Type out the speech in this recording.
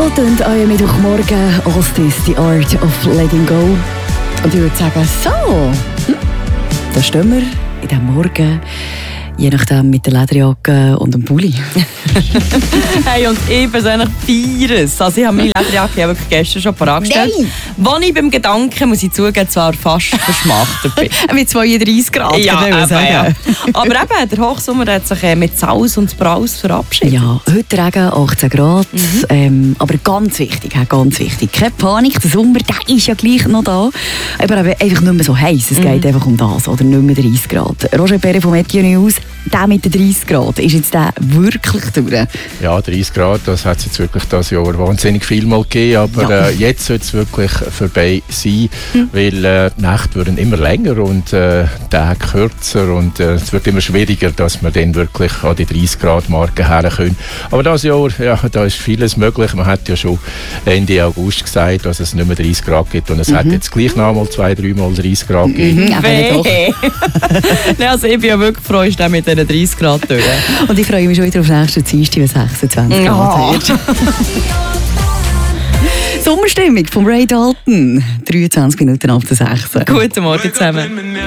So tönt euer Mittwochmorgen «Ost is the art of letting go». Und ich würde sagen, so, da stehen wir in diesem Morgen, je nachdem mit der Lederjacke und dem Pulli. Hey, und ich persönlich feiere es. Also ich habe meine Lederjacke wirklich gestern schon parat gestellt. Wo ich beim Gedanken, muss ich zugeben, zwar fast verschmachtet bin. Mit 32 Grad, ja, kann ich sagen. Ja. Aber eben, der Hochsommer hat sich mit Saus und Braus verabschiedet. Ja, heute Regen, 18 Grad. Aber ganz wichtig, keine Panik, der Sommer, der ist ja gleich noch da. Aber einfach nicht mehr so heiß. Es geht einfach um das, oder nicht mehr 30 Grad. Roger Perre vom Meteo News, der mit den 30 Grad, ist jetzt der wirklich durch? Ja, 30 Grad, das hat es jetzt wirklich dieses Jahr wahnsinnig viel mal gegeben, aber jetzt sollte es wirklich vorbei sein, weil die Nächte werden immer länger und Tage kürzer und es wird immer schwieriger, dass wir dann wirklich an die 30 Grad Marke herkommen. Aber dieses Jahr, ja, da ist vieles möglich. Man hat ja schon Ende August gesagt, dass es nicht mehr 30 Grad gibt und es hat jetzt gleich noch mal 2-3 Mal 30 Grad gegeben. Also ich bin ja wirklich froh, dass mit diesen 30 Grad durch. Und ich freue mich schon wieder auf nächsten Dienstag, wenn 26 Grad wird. Sommerstimmung von Ray Dalton. 23 Minuten ab der 6. Guten Morgen zusammen.